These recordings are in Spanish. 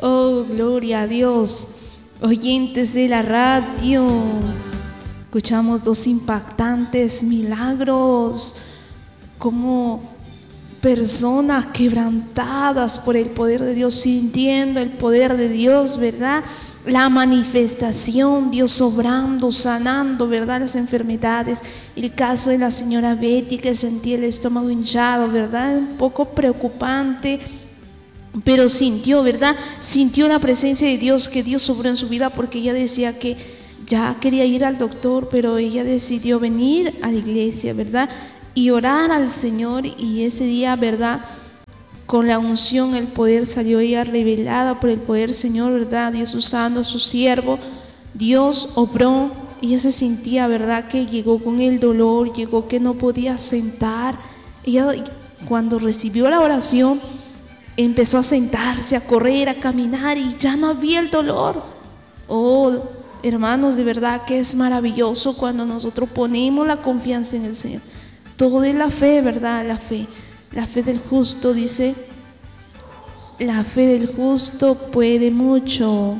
Oh, gloria a Dios. Oyentes de la radio, escuchamos dos impactantes milagros, como personas quebrantadas por el poder de Dios, sintiendo el poder de Dios, ¿verdad? La manifestación, Dios obrando, sanando, ¿verdad? Las enfermedades. El caso de la señora Betty, que sentía el estómago hinchado, ¿verdad? Un poco preocupante, pero sintió, ¿verdad? Sintió la presencia de Dios, que Dios obró en su vida, porque ella decía que ya quería ir al doctor, pero ella decidió venir a la iglesia, ¿verdad? Y orar al Señor, y ese día, ¿verdad? Con la unción, el poder salió ella revelada por el poder del Señor, ¿verdad? Dios usando a su siervo, Dios obró. Ella se sentía, ¿verdad? Que llegó con el dolor, llegó que no podía sentar. Ella, cuando recibió la oración, empezó a sentarse, a correr, a caminar, y ya no había el dolor. Oh, hermanos, de verdad que es maravilloso cuando nosotros ponemos la confianza en el Señor. Todo es la fe, ¿verdad? La fe del justo, dice, la fe del justo puede mucho.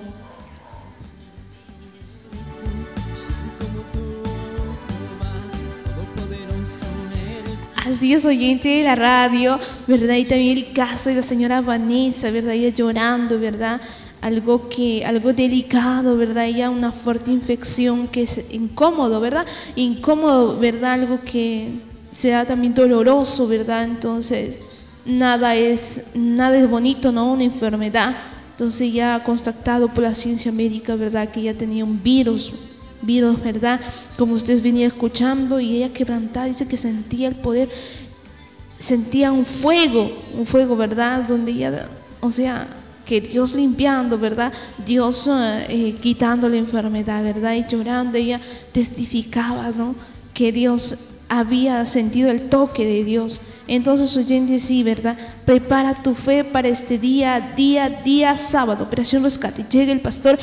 Así es, oyente de la radio, ¿verdad? Y también el caso de la señora Vanessa, ¿verdad? Ella llorando, ¿verdad? Algo delicado, ¿verdad? Ella una fuerte infección que es incómodo, ¿verdad? Incómodo, ¿verdad? Algo que sea también doloroso, ¿verdad? Entonces, nada es bonito, ¿no? Una enfermedad. Entonces ya ha constatado por la ciencia médica, ¿verdad? Que ella tenía un virus, ¿verdad? Como ustedes venían escuchando, y ella quebrantada dice que sentía el poder, sentía un fuego, ¿verdad? Donde ella, o sea, que Dios limpiando, ¿verdad? Dios quitando la enfermedad, ¿verdad? Y llorando, ella testificaba, ¿no? Que Dios había sentido el toque de Dios. Entonces, oyente, sí, ¿verdad? Prepara tu fe para este día sábado, Operación Rescate. Llega el pastor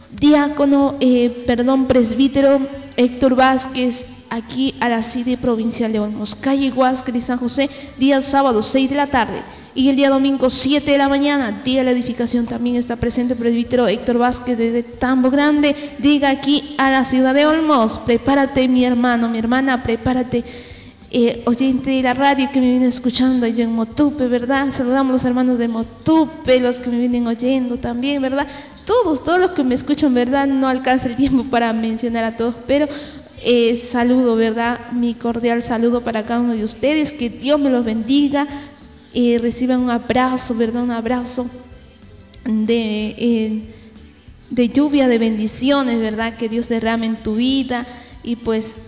presbítero Héctor Vázquez, aquí a la sede provincial de Olmos, calle Huáscar y San José, día sábado 6 de la tarde, y el día domingo 7 de la mañana, día de la edificación. También está presente el presbítero Héctor Vázquez desde Tambo Grande, diga aquí a la ciudad de Olmos. Prepárate, mi hermano, mi hermana, prepárate. Oyente de la radio que me viene escuchando allá en Motupe, ¿verdad? Saludamos a los hermanos de Motupe, los que me vienen oyendo también, ¿verdad? Todos los que me escuchan, ¿verdad? No alcanza el tiempo para mencionar a todos, pero saludo, ¿verdad? Mi cordial saludo para cada uno de ustedes, que Dios me los bendiga. Reciban un abrazo, ¿verdad? Un abrazo de lluvia de bendiciones, ¿verdad? Que Dios derrame en tu vida, y pues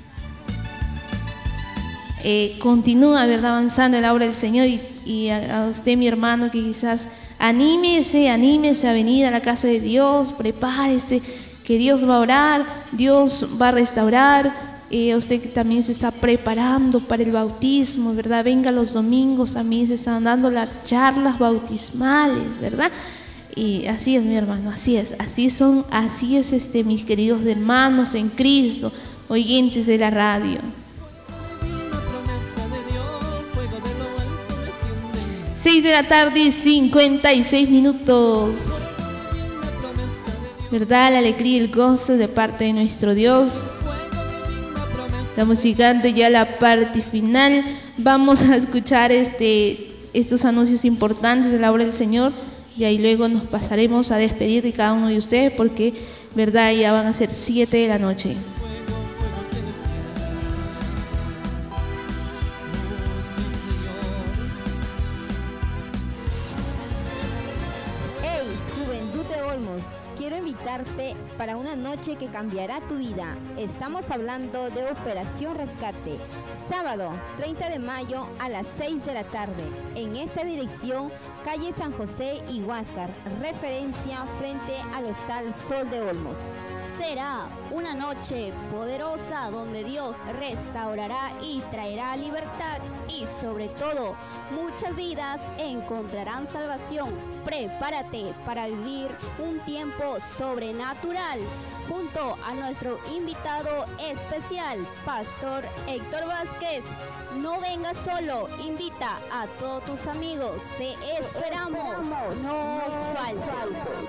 continúa, ¿verdad? Avanzando en la obra del Señor. Y a usted, mi hermano, que quizás anímese a venir a la casa de Dios, prepárese, que Dios va a orar, Dios va a restaurar. Usted que también se está preparando para el bautismo, ¿verdad? Venga los domingos, también se están dando las charlas bautismales, ¿verdad? Y así es, mi hermano, así es, mis queridos hermanos en Cristo, oyentes de la radio. 6 de la tarde, 56 minutos. ¿Verdad? La alegría y el gozo de parte de nuestro Dios. Estamos llegando ya a la parte final. Vamos a escuchar estos anuncios importantes de la obra del Señor, y ahí luego nos pasaremos a despedir de cada uno de ustedes, porque, ¿verdad? Ya van a ser 7 de la noche. Quiero invitarte para una noche que cambiará tu vida. Estamos hablando de Operación Rescate, sábado 30 de mayo a las 6 de la tarde. En esta dirección, calle San José y Huáscar, referencia frente al Hostal Sol de Olmos. Será una noche poderosa donde Dios restaurará y traerá libertad, y sobre todo muchas vidas encontrarán salvación. Prepárate para vivir un tiempo sobrenatural junto a nuestro invitado especial, Pastor Héctor Vázquez. No vengas solo, invita a todos tus amigos. Te esperamos. esperamos. No faltes.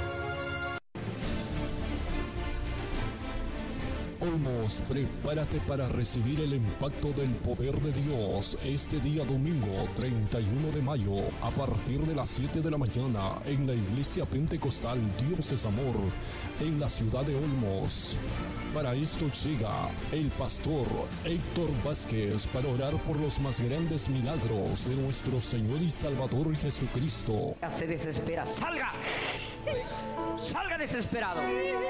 Olmos, prepárate para recibir el impacto del poder de Dios este día domingo 31 de mayo a partir de las 7 de la mañana en la Iglesia Pentecostal Dios es Amor en la ciudad de Olmos. Para esto llega el pastor Héctor Vázquez para orar por los más grandes milagros de nuestro Señor y Salvador Jesucristo. Se desespera, salga desesperado.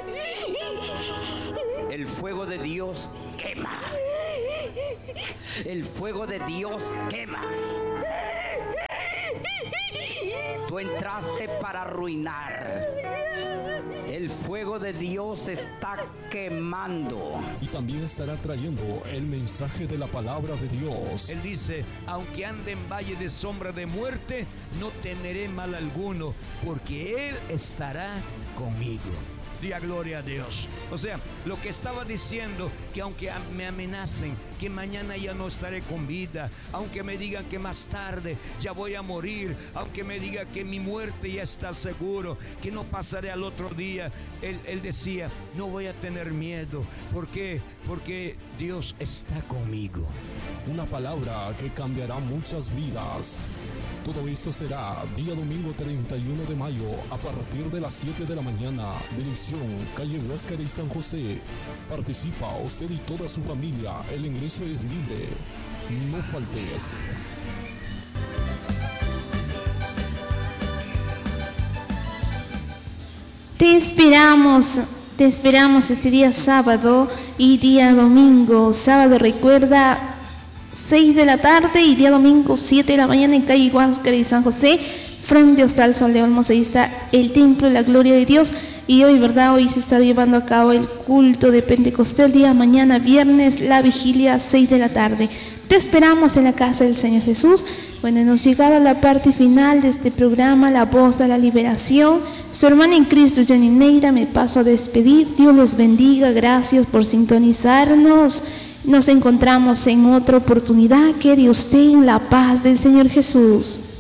El fuego de Dios quema. El fuego de Dios quema. Tú entraste para arruinar. El fuego de Dios está quemando. Y también estará trayendo el mensaje de la palabra de Dios. Él dice, aunque ande en valle de sombra de muerte, no temeré mal alguno, porque Él estará conmigo. Diga gloria a Dios. O sea, lo que estaba diciendo, que aunque me amenacen, que mañana ya no estaré con vida, aunque me digan que más tarde ya voy a morir, aunque me digan que mi muerte ya está seguro, que no pasaré al otro día, él decía, no voy a tener miedo. ¿Por qué? Porque Dios está conmigo. Una palabra que cambiará muchas vidas. Todo esto será día domingo 31 de mayo a partir de las 7 de la mañana. Dirección, calle Huáscar y San José. Participa usted y toda su familia. El ingreso es libre. No faltes. Te esperamos este día sábado y día domingo. Sábado recuerda 6 de la tarde y día domingo 7 de la mañana en calle Huáscar y San José, frente al Sol de Olmos. Ahí está el templo de la gloria de Dios. Y hoy, ¿verdad? Hoy se está llevando a cabo el culto de Pentecostés. Día mañana viernes, la vigilia 6 de la tarde. Te esperamos en la casa del Señor Jesús. Bueno, hemos llegado a la parte final de este programa, La Voz de la Liberación. Su hermana en Cristo, Jenny Neira, me paso a despedir. Dios les bendiga. Gracias por sintonizarnos. Nos encontramos en otra oportunidad. Que Dios tenga la paz del Señor Jesús.